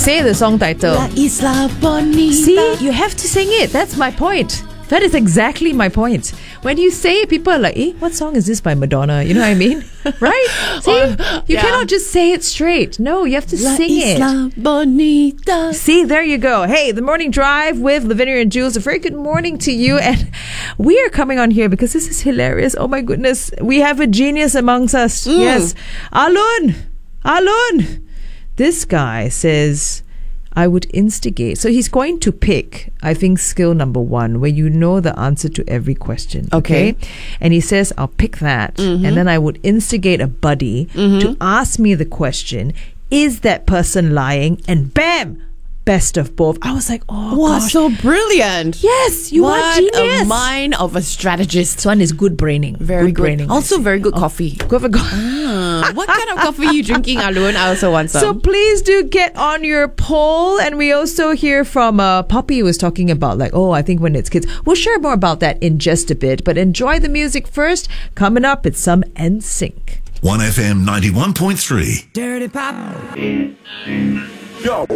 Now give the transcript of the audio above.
Say the song title. La Isla Bonita. See, you have to sing it. That's my point. That is exactly my point. When you say it, people are like, what song is this by Madonna? You know what I mean? Right? See? You cannot just say it straight. No, you have to La sing Isla Bonita. See, there you go. Hey, the morning drive with Lavinia and Jules. A very good morning to you. And we are coming on here because this is hilarious. Oh my goodness. We have a genius amongst us. Yes. Alun. This guy says, I would instigate. So he's going to pick, I think, skill number 1, where you know the answer to every question. Okay. And he says, I'll pick that. And then I would instigate a buddy to ask me the question, is that person lying? And bam! Best of both. I was like, oh, Wow, gosh. so brilliant. Yes, you are genius. What a mind of a strategist. This one is good braining. Very good. braining. Also very good coffee. Go for go. What kind of coffee are you drinking, Alun? I also want some. So please do get on your poll. And we also hear from Poppy, who was talking about like, I think when it's kids. We'll share more about that in just a bit. But enjoy the music first. Coming up, it's some NSYNC. 1FM 91.3. Dirty Pop.